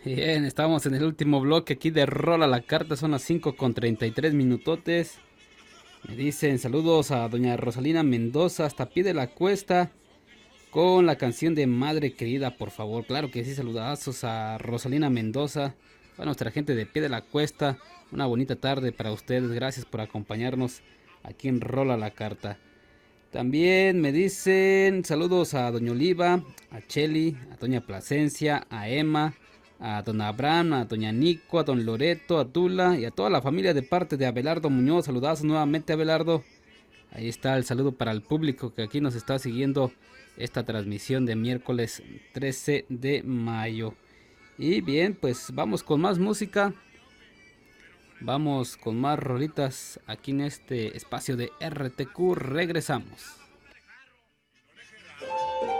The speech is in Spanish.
Bien, estamos en el último bloque aquí de Rola la Carta, son las 5:33 minutotes. Me dicen saludos a doña Rosalina Mendoza hasta pie de la cuesta con la canción de Madre Querida, por favor. Claro que sí, saludazos a Rosalina Mendoza, a nuestra gente de pie de la cuesta. Una bonita tarde para ustedes, gracias por acompañarnos aquí en Rola la Carta. También me dicen saludos a Doña Oliva, a Cheli, a Doña Plasencia, a Emma, a Don Abraham, a Doña Nico, a Don Loreto, a Tula y a toda la familia de parte de Abelardo Muñoz. Saludazos nuevamente, Abelardo. Ahí está el saludo para el público que aquí nos está siguiendo esta transmisión de miércoles 13 de mayo. Y bien, pues vamos con más música. Vamos con más rolitas aquí en este espacio de RTQ. Regresamos.